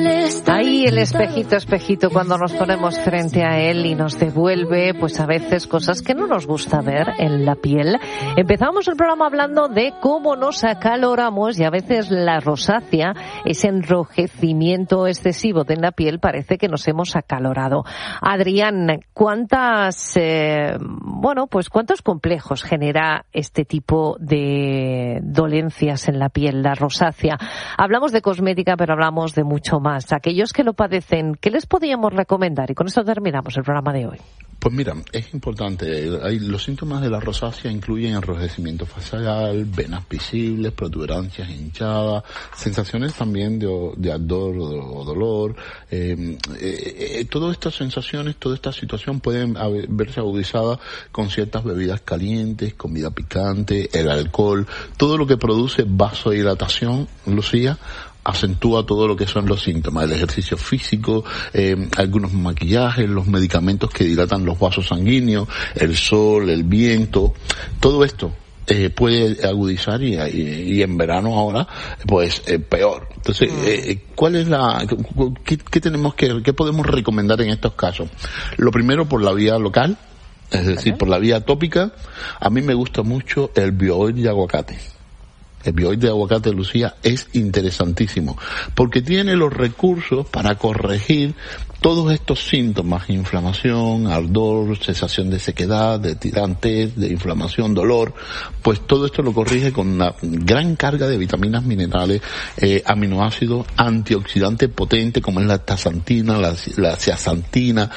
Ahí el espejito, espejito, cuando nos ponemos frente a él y nos devuelve, pues a veces cosas que no nos gusta ver en la piel. Empezamos el programa hablando de cómo nos acaloramos y a veces la rosácea, ese enrojecimiento excesivo de la piel, parece que nos hemos acalorado. Adrián, ¿cuántos complejos genera este tipo de dolencias en la piel, la rosácea? Hablamos de cosmética, pero hablamos de mucho más. Aquellos que lo padecen, ¿qué les podríamos recomendar? Y con esto terminamos el programa de hoy. Pues mira, es importante. Los síntomas de la rosácea incluyen enrojecimiento facial, venas visibles, protuberancias hinchadas, sensaciones también de ardor o dolor. Todas estas sensaciones, toda esta situación pueden verse agudizadas con ciertas bebidas calientes, comida picante, el alcohol, todo lo que produce vasodilatación, Lucía, acentúa todo lo que son los síntomas, el ejercicio físico, algunos maquillajes, los medicamentos que dilatan los vasos sanguíneos, el sol, el viento, todo esto puede agudizar y en verano ahora pues peor. Entonces, ¿cuál es qué podemos recomendar en estos casos? Lo primero, por la vía local, es decir, por la vía tópica. A mí me gusta mucho el bioil de aguacate. El bioil de aguacate, Lucía, es interesantísimo porque tiene los recursos para corregir todos estos síntomas: inflamación, ardor, sensación de sequedad, de tirantez, de inflamación, dolor. Pues todo esto lo corrige con una gran carga de vitaminas, minerales, aminoácidos, antioxidantes potentes como es la astaxantina, la zeaxantina,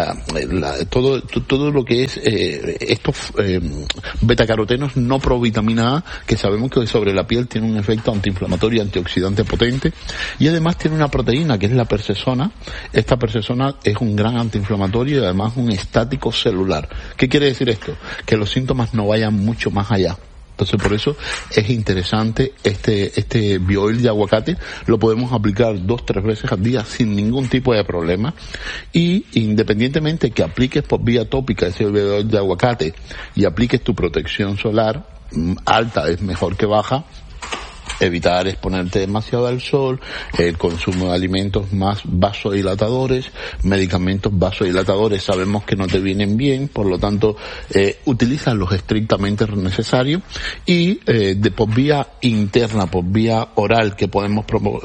todo lo que es estos betacarotenos no provitamina A, que sabemos que sobre la piel tiene un efecto antiinflamatorio y antioxidante potente, y además tiene una proteína que es la persesona. Esta persesona es un gran antiinflamatorio y además un estático celular. ¿Qué quiere decir esto? Que los síntomas no vayan mucho más allá. Entonces, por eso es interesante este bioil de aguacate. Lo podemos aplicar 2-3 veces al día sin ningún tipo de problema. Y independientemente que apliques por vía tópica ese bioil de aguacate y apliques tu protección solar, alta es mejor que baja, evitar exponerte demasiado al sol, el consumo de alimentos más vasodilatadores, medicamentos vasodilatadores sabemos que no te vienen bien, por lo tanto utilízalos estrictamente necesarios, y de por vía interna, por vía oral, que podemos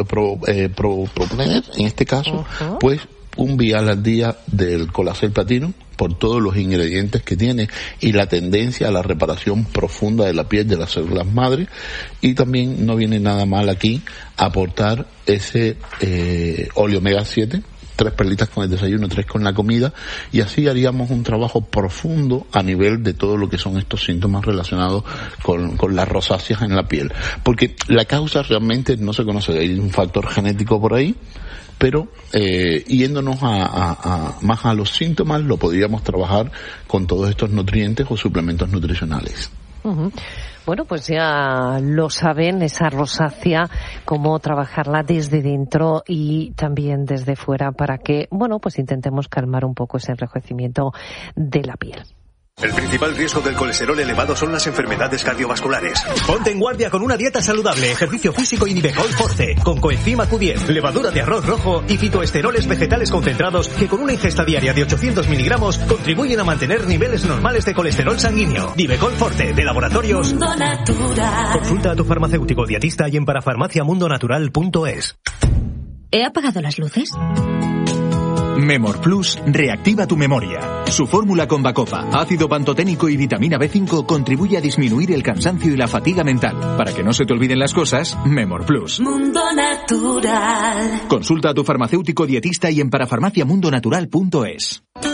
proponer en este caso, pues un vial al día del Colacel Platino, por todos los ingredientes que tiene y la tendencia a la reparación profunda de la piel, de las células madre. Y también no viene nada mal aquí aportar ese óleo omega 7, 3 perlitas con el desayuno, 3 con la comida, y así haríamos un trabajo profundo a nivel de todo lo que son estos síntomas relacionados con las rosáceas en la piel. Porque la causa realmente no se conoce, hay un factor genético por ahí, pero yéndonos más a los síntomas, lo podríamos trabajar con todos estos nutrientes o suplementos nutricionales. Bueno, pues ya lo saben, esa rosácea, cómo trabajarla desde dentro y también desde fuera para que, pues intentemos calmar un poco ese enrojecimiento de la piel. El principal riesgo del colesterol elevado son las enfermedades cardiovasculares. Ponte en guardia con una dieta saludable, ejercicio físico y Nivecol Forte, con coenzima Q10, levadura de arroz rojo y fitoesteroles vegetales concentrados que con una ingesta diaria de 800 miligramos contribuyen a mantener niveles normales de colesterol sanguíneo. Nivecol Forte, de Laboratorios Mundo Natural. Consulta a tu farmacéutico dietista y en parafarmaciamundonatural.es. ¿He apagado las luces? Memor Plus reactiva tu memoria. Su fórmula con bacopa, ácido pantoténico y vitamina B5 contribuye a disminuir el cansancio y la fatiga mental. Para que no se te olviden las cosas, Memor Plus. Mundo Natural. Consulta a tu farmacéutico dietista y en parafarmaciamundonatural.es.